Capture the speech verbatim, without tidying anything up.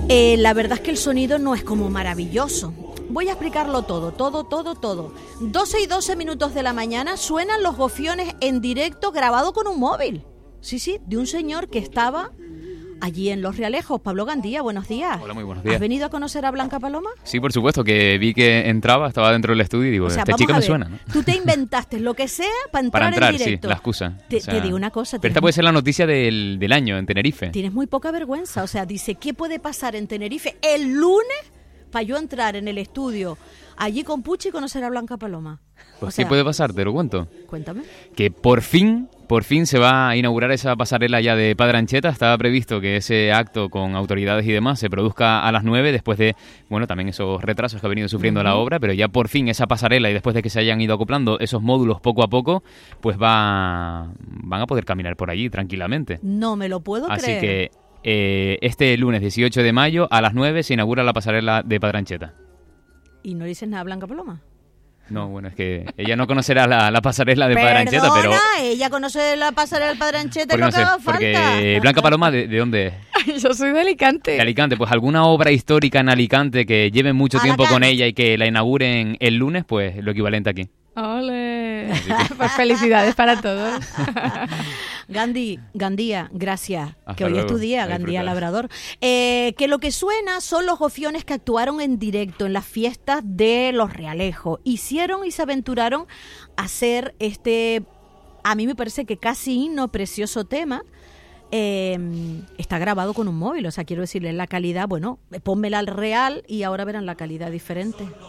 Eh, la verdad es que el sonido no es como maravilloso. Voy a explicarlo todo, todo, todo, todo. doce y doce minutos de la mañana suenan los gofiones en directo grabado con un móvil. Sí, sí, de un señor que estaba allí en Los Realejos. Pablo Gandía, buenos días. Hola, muy buenos días. ¿Has venido a conocer a Blanca Paloma? Sí, por supuesto, que vi que entraba, estaba dentro del estudio y digo, O sea, esta vamos chica a me ver, suena, ¿no? Tú te inventaste lo que sea para entrar, Para entrar, en sí, directo. la excusa. Te, O sea, te digo una cosa. Pero tienes esta puede ser la noticia del, del año en Tenerife. Tienes muy poca vergüenza. O sea, dice, ¿qué puede pasar en Tenerife el lunes para yo entrar en el estudio allí con Puchi y conocer a Blanca Paloma? Pues, o sea, ¿qué puede pasar? Te lo cuento. Cuéntame. Que por fin, por fin se va a inaugurar esa pasarela ya de Padre Ancheta. Estaba previsto que ese acto con autoridades y demás se produzca a las nueve después de, bueno, también esos retrasos que ha venido sufriendo uh-huh. la obra, pero ya por fin esa pasarela y después de que se hayan ido acoplando esos módulos poco a poco, pues va, van a poder caminar por allí tranquilamente. No me lo puedo Así creer. Así que eh, este lunes dieciocho de mayo a las nueve se inaugura la pasarela de Padre Ancheta. ¿Y no dices nada a Blanca Paloma? No, bueno, es que ella no conocerá la, la pasarela de Padre Ancheta, pero... ella conoce la pasarela del Padre Ancheta, es lo no que sé, haga porque falta. Blanca Paloma, ¿de, de dónde es? Yo soy de Alicante. De Alicante, pues alguna obra histórica en Alicante que lleve mucho Alacant. tiempo con ella y que la inauguren el lunes, pues lo equivalente aquí. ¡Ole! Pues felicidades para todos. Gandhi, Gandía, gracias, Hasta que hoy luego. es tu día, A Gandía disfrutar. Labrador. Eh, que lo que suena son los gofiones que actuaron en directo en las fiestas de Los Realejos. Hicieron y se aventuraron a hacer este, a mí me parece que casi himno, precioso tema. Eh, está grabado con un móvil, o sea, quiero decirle la calidad, bueno, pónmela al real y ahora verán la calidad diferente.